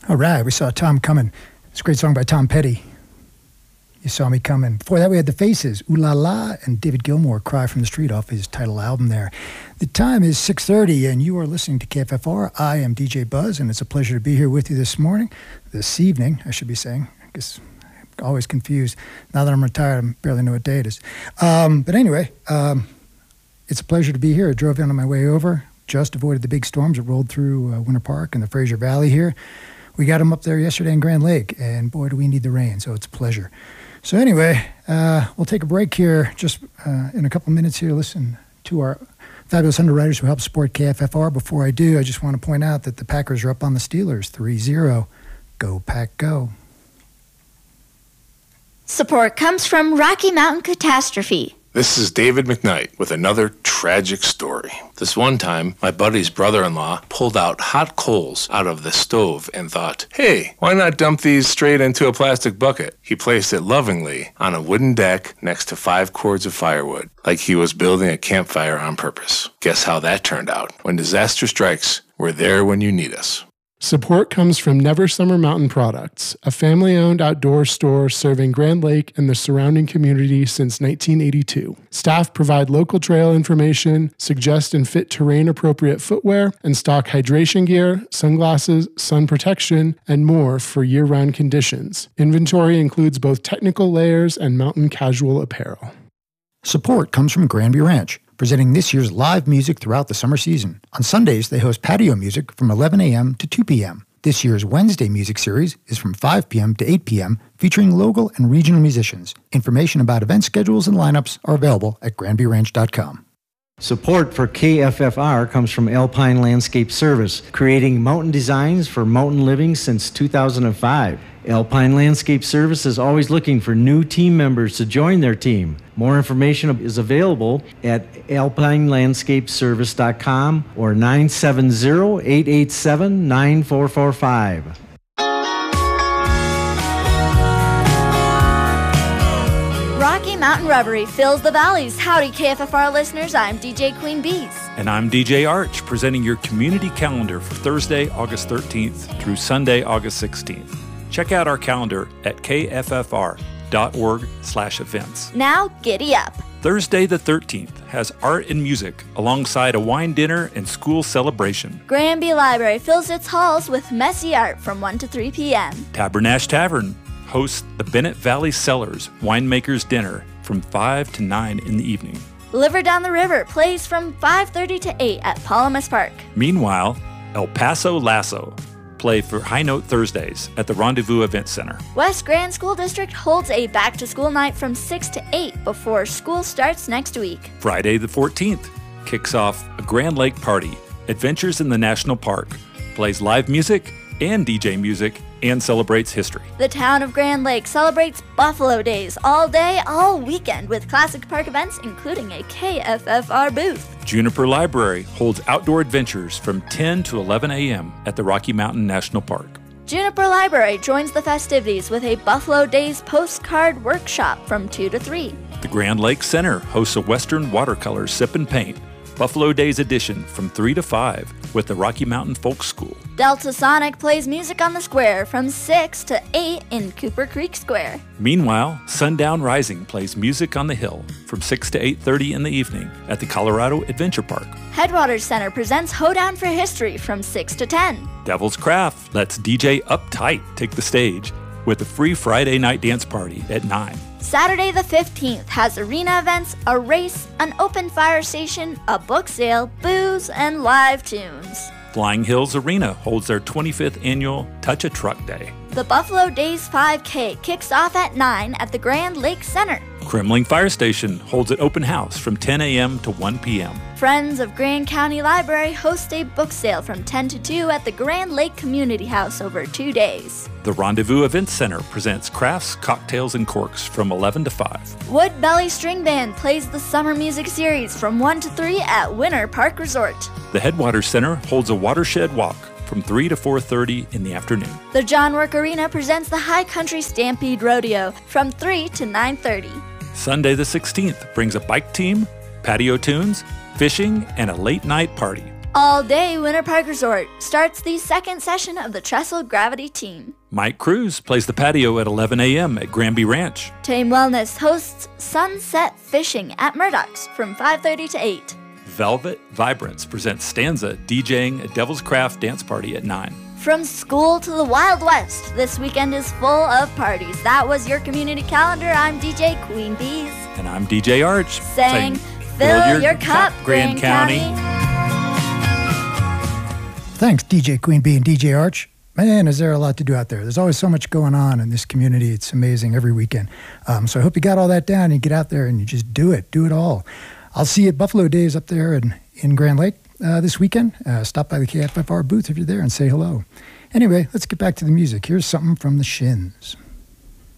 All right, we saw Tom Coming. It's a great song by Tom Petty. You Saw Me Coming. Before that, we had The Faces, Ooh La La, and David Gilmour, Cry from the Street, off his title album there. The time is 6:30, and you are listening to KFFR. I am DJ Buzz, and it's a pleasure to be here with you this evening, I should be saying. I guess I'm always confused. Now that I'm retired, I barely know what day it is. But anyway, it's a pleasure to be here. I drove in on my way over, just avoided the big storms that rolled through Winter Park and the Fraser Valley here. We got them up there yesterday in Grand Lake, and boy, do we need the rain, so it's a pleasure. So anyway, we'll take a break here just in a couple minutes here, listen to our fabulous underwriters who help support KFFR. Before I do, I just want to point out that the Packers are up on the Steelers, 3-0. Go Pack, go. Support comes from Rocky Mountain Catastrophe. This is David McKnight with another tragic story. This one time, my buddy's brother-in-law pulled out hot coals out of the stove and thought, hey, why not dump these straight into a plastic bucket? He placed it lovingly on a wooden deck next to 5 cords of firewood, like he was building a campfire on purpose. Guess how that turned out? When disaster strikes, we're there when you need us. Support comes from Never Summer Mountain Products, a family-owned outdoor store serving Grand Lake and the surrounding community since 1982. Staff provide local trail information, suggest and fit terrain-appropriate footwear, and stock hydration gear, sunglasses, sun protection, and more for year-round conditions. Inventory includes both technical layers and mountain casual apparel. Support comes from Granby Ranch, presenting this year's live music throughout the summer season. On Sundays, they host patio music from 11 a.m. to 2 p.m. This year's Wednesday music series is from 5 p.m. to 8 p.m., featuring local and regional musicians. Information about event schedules and lineups are available at granbyranch.com. Support for KFFR comes from Alpine Landscape Service, creating mountain designs for mountain living since 2005. Alpine Landscape Service is always looking for new team members to join their team. More information is available at alpinelandscapeservice.com or 970-887-9445. Rocky Mountain Reverie fills the valleys. Howdy, KFFR listeners. I'm DJ Queen Bees. And I'm DJ Arch, presenting your community calendar for Thursday, August 13th through Sunday, August 16th. Check out our calendar at kffr.org/events. Now, giddy up. Thursday the 13th has art and music alongside a wine dinner and school celebration. Granby Library fills its halls with messy art from 1 to 3 p.m. Tabernash Tavern hosts the Bennett Valley Cellars Winemakers Dinner from 5 to 9 in the evening. Liver Down the River plays from 5:30 to 8 at Palamas Park. Meanwhile, El Paso Lasso play for High Note Thursdays at the Rendezvous Event Center. West Grand School District holds a back-to-school night from 6 to 8 before school starts next week. Friday the 14th kicks off a Grand Lake party. Adventures in the National Park plays live music and DJ music and celebrates history. The town of Grand Lake celebrates Buffalo Days all day, all weekend with classic park events, including a KFFR booth. Juniper Library holds outdoor adventures from 10 to 11 a.m. at the Rocky Mountain National Park. Juniper Library joins the festivities with a Buffalo Days postcard workshop from 2 to 3. The Grand Lake Center hosts a Western watercolor sip and paint Buffalo Days edition from 3 to 5 with the Rocky Mountain Folk School. Delta Sonic plays music on the square from 6 to 8 in Cooper Creek Square. Meanwhile, Sundown Rising plays music on the hill from 6 to 8:30 in the evening at the Colorado Adventure Park. Headwaters Center presents Hoedown for History from 6 to 10. Devil's Craft lets DJ Uptight take the stage with a free Friday night dance party at 9. Saturday the 15th has arena events, a race, an open fire station, a book sale, booze, and live tunes. Flying Hills Arena holds their 25th annual Touch a Truck Day. The Buffalo Days 5K kicks off at 9 at the Grand Lake Center. Kremling Fire Station holds an open house from 10 a.m. to 1 p.m. Friends of Grand County Library host a book sale from 10 to 2 at the Grand Lake Community House over 2 days. The Rendezvous Event Center presents crafts, cocktails, and corks from 11 to 5. Wood Belly String Band plays the Summer Music Series from 1 to 3 at Winter Park Resort. The Headwaters Center holds a watershed walk from 3 to 4:30 in the afternoon. The John Work Arena presents the High Country Stampede Rodeo from 3 to 9:30. Sunday the 16th brings a bike team, patio tunes, fishing, and a late night party. All Day Winter Park Resort starts the second session of the Trestle Gravity Team. Mike Cruz plays the patio at 11 a.m. at Granby Ranch. Tame Wellness hosts Sunset Fishing at Murdoch's from 5:30 to 8. Velvet Vibrance presents Stanza DJing a Devil's Craft dance party at 9. From school to the Wild West, this weekend is full of parties. That was your community calendar. I'm DJ Queen Bees. And I'm DJ Arch. Saying, fill your cup, Grand County. Thanks, DJ Queen Bee and DJ Arch. Man, is there a lot to do out there. There's always so much going on in this community. It's amazing every weekend. So I hope you got all that down and you get out there and you just do it all. I'll see you at Buffalo Days up there in Grand Lake this weekend. Stop by the KFFR booth if you're there and say hello. Anyway, let's get back to the music. Here's something from the Shins.